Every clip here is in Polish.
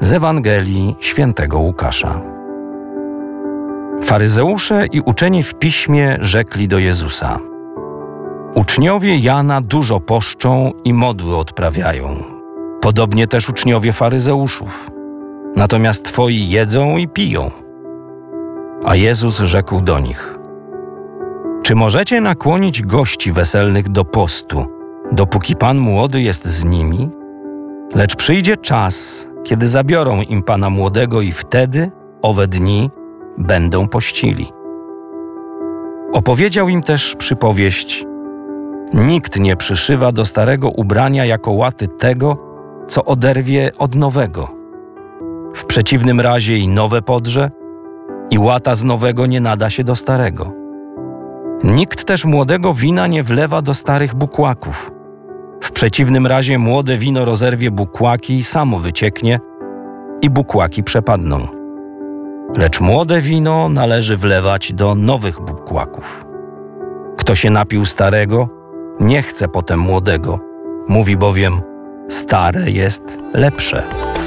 Z Ewangelii Świętego Łukasza. Faryzeusze i uczeni w piśmie rzekli do Jezusa: Uczniowie Jana dużo poszczą i modły odprawiają. Podobnie też uczniowie faryzeuszów. Natomiast twoi jedzą i piją. A Jezus rzekł do nich: Czy możecie nakłonić gości weselnych do postu, dopóki Pan młody jest z nimi? Lecz przyjdzie czas, kiedy zabiorą im Pana młodego i wtedy, owe dni, będą pościli. Opowiedział im też przypowieść: Nikt nie przyszywa do starego ubrania jako łaty tego, co oderwie od nowego. W przeciwnym razie i nowe podrze, i łata z nowego nie nada się do starego. Nikt też młodego wina nie wlewa do starych bukłaków. W przeciwnym razie młode wino rozerwie bukłaki i samo wycieknie, i bukłaki przepadną. Lecz młode wino należy wlewać do nowych bukłaków. Kto się napił starego, nie chce potem młodego, mówi bowiem: stare jest lepsze.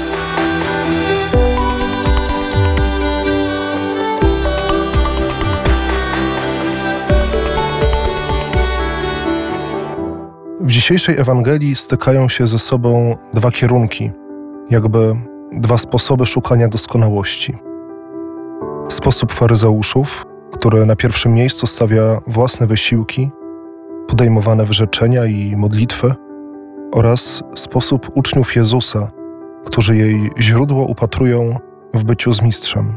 W dzisiejszej Ewangelii stykają się ze sobą dwa kierunki, jakby dwa sposoby szukania doskonałości. Sposób faryzeuszów, który na pierwszym miejscu stawia własne wysiłki, podejmowane wyrzeczenia i modlitwy, oraz sposób uczniów Jezusa, którzy jej źródło upatrują w byciu z mistrzem.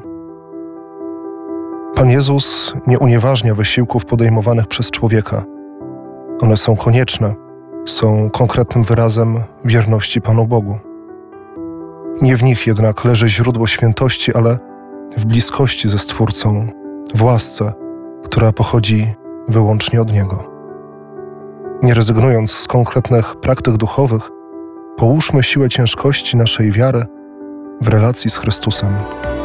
Pan Jezus nie unieważnia wysiłków podejmowanych przez człowieka. One są konieczne, są konkretnym wyrazem wierności Panu Bogu. Nie w nich jednak leży źródło świętości, ale w bliskości ze Stwórcą, w łasce, która pochodzi wyłącznie od Niego. Nie rezygnując z konkretnych praktyk duchowych, połóżmy siłę ciężkości naszej wiary w relacji z Chrystusem.